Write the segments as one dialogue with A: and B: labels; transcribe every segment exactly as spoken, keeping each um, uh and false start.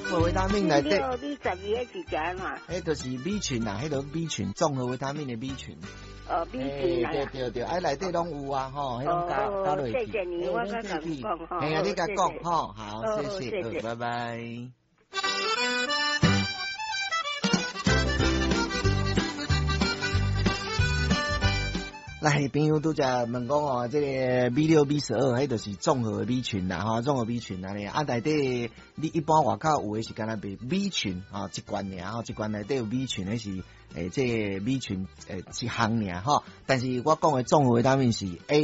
A: 合维他命内底。
B: 六 B 十二迄是食嘛？
A: 迄就是 B 群啊，迄个 B 群综合维他命的 B 群。
B: 哦 ，B 群啊。
A: 对对对，哎内底拢有啊，吼，迄种加加落去。
B: 谢谢你，我甲甲你讲吼。
A: 哎呀，你甲讲吼，好，谢
B: 谢谢，
A: 拜拜。来，朋友拄则问讲哦，这个 B 六 B 十二，迄就是综合 B 群啦，吼，综合 B 群啊，啊内底你一般外口有诶是干那别 B 群啊，一罐尔吼，一罐内底有 B 群，迄是诶，这个 B 群诶一项尔吼。但是我讲诶综合维他命是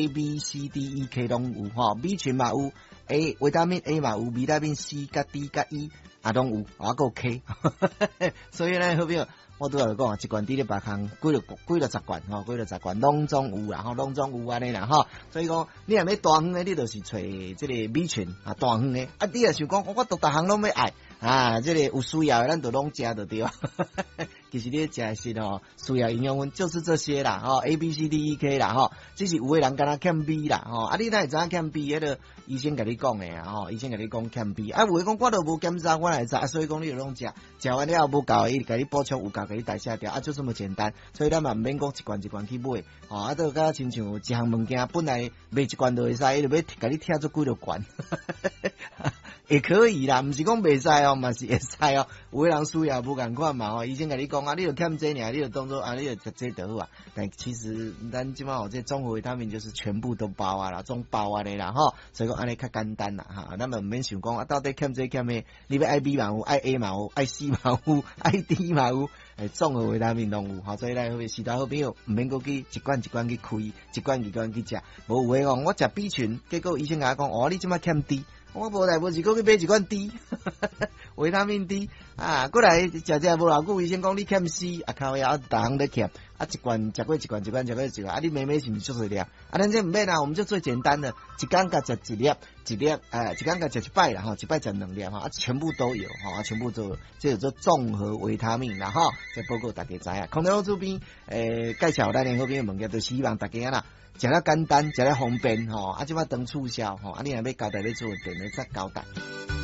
A: A、B、C、D、E、K 拢有吼 ，B 群嘛有 A 维他命 A 嘛有，维他命 C 甲 D 甲 E 啊拢有，啊个 K， 所以呢，好朋友。我拄仔就讲啊，一罐滴咧别项，几落几落十罐吼，几落十罐拢总有啦，吼拢总有安尼啦吼。所以讲，你若要大方诶，你就是找即个 B 群啊，大方诶。啊，你若想讲，我逐逐项拢要爱啊，即、这个有需要诶，咱就拢食就对。其实你食诶是吼，需要营养分就是这些啦，吼 A B C D E K 啦，吼，只是有诶人敢若欠 B 啦，吼，啊你哪会知影欠 B？迄个医生甲你讲诶啊，吼，医生甲你讲欠 B， 啊有诶讲我都无检查，我来知，啊所以讲你就拢食，食完了无够，伊甲你补充有够，甲你代谢掉，啊就这么简单，所以咱嘛毋免讲一罐一罐去买，吼，啊都甲亲像一项物件本来买一罐就会使，伊就要甲你拆做几落罐。也可以啦，毋是讲袂使哦，嘛是会使哦。有个人需要无共款嘛吼，医生甲你讲啊，你就欠这尔，你就当做啊，你就食这就好啊。但其实咱即马吼，这综合维他命就是全部都包啊啦，种包啊的啦吼，所以讲安尼较简单啦哈。咱们毋免想讲啊，到底欠这欠咩？你要爱 B 嘛有，爱 A 嘛有，爱 C 嘛有，爱 D 嘛有，诶，综合维他命拢有吼。所以咱时代好朋友毋免搁去一罐一罐去开，一罐一罐去食。无有诶讲，我食 B 群，结果医生甲我讲，哦，你即马欠 D。我无来无是，搁去买一罐 D， 维他命 D 啊，过来食食无偌久，医生讲你欠 C， 啊靠呀，逐项咧欠，啊一罐食过一罐，一罐食过一罐，啊你妹妹是毋是足侪粒？啊咱这毋免啦，我们就最简单的，一工甲食一粒，一粒，哎，一工甲食一摆啦，吼，一摆食两粒哈，啊全部都有哈，啊全部都有，这叫做综合维他命啦哈，这报告大家知啊。空调主编诶介绍咱的好朋友物件，就是希望大家啦。食了简单，食了方便吼，啊，即摆当促销吼，啊，你若要交代你做电，你再交代。